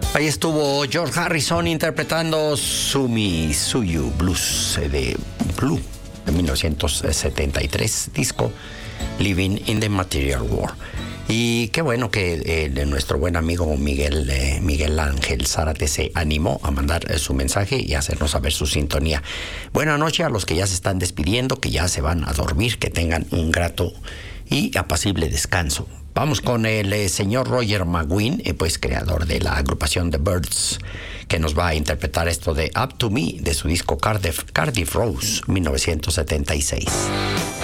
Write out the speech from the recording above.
Ahí estuvo George Harrison interpretando Sumi Suyu Blues de Blue de 1973, disco Living in the Material World. Y qué bueno que nuestro buen amigo Miguel Ángel Zárate se animó a mandar su mensaje y a hacernos saber su sintonía. Buenas noches a los que ya se están despidiendo, que ya se van a dormir, que tengan un grato y apacible descanso. Vamos con el señor Roger McGuinn, pues creador de la agrupación The Byrds, que nos va a interpretar esto de Up to Me de su disco Cardiff Rose, 1976.